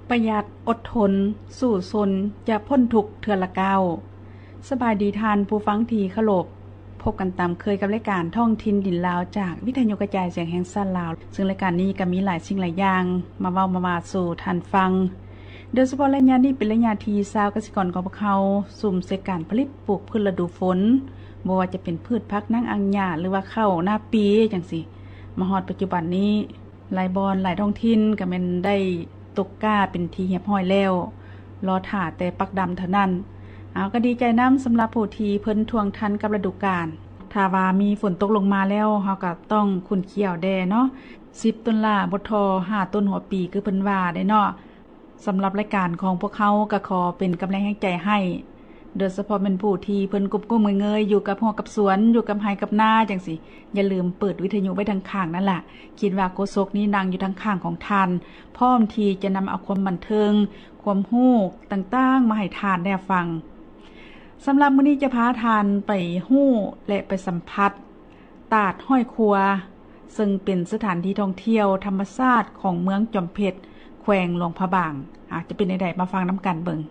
ประหยัดอดทนสู่ซนจะพ้นทุกเทือละก้าวสบายดีทานผู้ฟังทีเคารพพบกันตามเคยกับรายการท่องถิ่นดินลาวจากวิทยุกระจายเสียงแห่งชาติลาวซึ่งรายการนี้ก็มีหลายสิ่งหลายอย่างมาเว้ามาสู่ท่านฟังโดยเฉพาะระยะนี้เป็นระยะที่ชาวเกษตรกรของพวกเขาสุ่มใส่การผลิตปลูกพืชฤดูฝนบ่ว่าจะเป็นพืชผักนางอังหญ้าหรือว่าข้าวหน้าปีจังซี่มาฮอดปัจจุบันนี้หลายบอนหลายท้องถิ่นก็แม่นได้ตกก้าเป็นทีเรียบร้อยแล้วรอท่าแต่ปักดำเท่านั้นเอาก็ดีใจนำสำหรับผู้ที่เพิ่นทวงทันกับฤดูกาลถ้าว่ามีฝนตกลงมาแล้วเฮาก็ต้องคุ้นเคี้ยวแด่เนาะ10ต้นล่าบ่ทอ5ต้นหัวปีคือเพิ่นว่าได้เนาะสำหรับรายการของพวกเขาก็ขอเป็นกำลังใจให้โดยเฉพาะเป็นผู้ที่เพิ่นกุบกุ้มเงยๆอยู่กับหัวกับสวนอยู่กับไร่กับนาจังซี่อย่าลืมเปิดวิทยุไว้ทางข้างนั่นล่ะคิดว่าโกศกนี้นั่งอยู่ทางข้างของท่านพร้อมที่จะนำเอาความบันเทิงความรู้ต่างๆมาให้ทานได้ฟังสำหรับมื้อนี้จะพาทานไปฮู้และไปสัมผัสตาดห้อยครัวซึ่งเป็นสถานที่ท่องเที่ยวธรรมชาติของเมืองจอมเพชรแขวงหลวงพระบางจะเป็นใดๆมาฟังนํากันเบิ่ง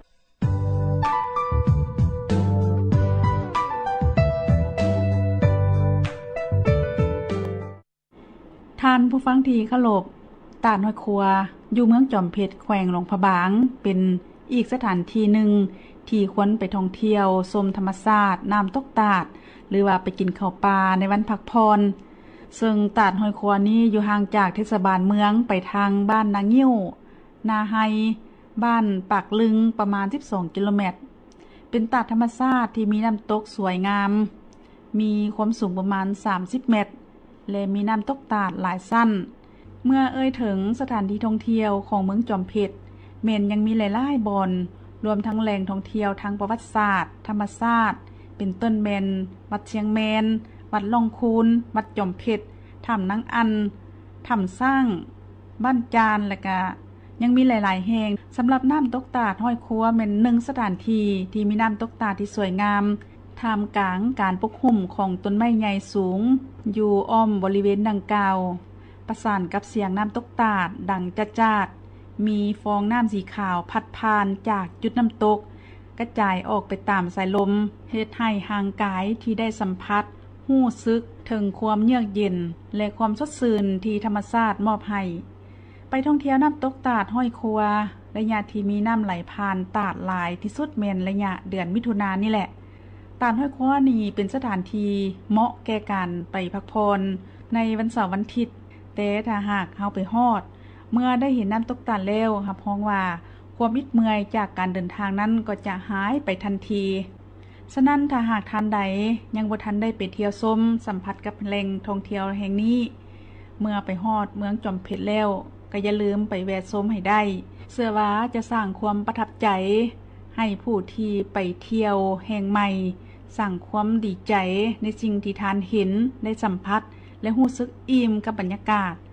ท่านผู้ฟังที่เคารพตาดห้อยครัวอยู่เมืองจอมเพชรแขวงหลวงพระบางเป็นอีกสถานที่หนึ่งที่ควรไปท่องเที่ยวชมธรรมชาติน้ำตกตาดหรือว่าไปกินข้าวปลาในวันพักผ่อนซึ่งตาดห้อยครัวนี้อยู่ห่างจากเทศบาลเมืองไปทางบ้านนางิ้วนาไฮบ้านปากลึงประมาณ12กิโลเมตรเป็นตาดธรรมชาติที่มีน้ำตกสวยงามมีความสูงประมาณ30เมตรและมีน้ำตกตาดหลายสั้นเมื่อถึงสถานที่ท่องเที่ยวของเมืองจอมเพชรแม่นยังมีหลายๆบ่อนรวมทั้งแหล่งท่องเที่ยวทางประวัติศาสตร์ธรรมชาติเป็นต้นแม่นวัดเชียงแมนวัดล่องคูนวัดจอมเพชรถ้ำนางอันถ้ำสร้างบ้านจานและก็ยังมีหลายๆแห่งสำหรับน้ำตกตาดห้อยครัวเป็นหนึ่งสถานที่ที่มีน้ำตกตาดที่สวยงามท่ามกลางการปกคลุมของต้นไม้ใหญ่สูงอยู่อ้อมบริเวณดังกล่าวประสานกับเสียงน้ำตกตาดดังจ้าดๆมีฟองน้ำสีขาวพัดผ่านจากจุดน้ำตกกระจายออกไปตามสายลมเฮ็ดให้ห่างกายที่ได้สัมผัสรู้สึกถึงความเยือกเย็นและความสดชื่นที่ธรรมชาติมอบให้ไปท่องเที่ยวน้ำตกตาดห้อยครัวระยะที่มีน้ำไหลผ่านตาดหลายที่สุดแม่นระยะเดือนมิถุนายนนี่แหละตาดห้อยครัวนี่เป็นสถานที่เหมาะแก่การไปพักผ่อนในวันเสาร์วันอาทิตย์แต่ถ้าหากเฮาไปฮอดเมื่อได้เห็นน้ำตกตาดแล้วรับรองว่าความมิดเมื่อยจากการเดินทางนั้นก็จะหายไปทันทีฉะนั้นถ้าหากท่านใดยังบ่ทันได้ไปเที่ยวชมสัมผัสกับแหล่งท่องเที่ยวแห่งนี้เมื่อไปฮอดเมืองจอมเพชรแล้วก็อย่าลืมไปแวะชมให้ได้เชื่อว่าจะสร้างความประทับใจให้ผู้ที่ไปเที่ยวแห่งใหม่สร้างความดีใจในสิ่งที่ท่านเห็นได้สัมผัสและรู้สึกอิ่มกับบรรยากาศ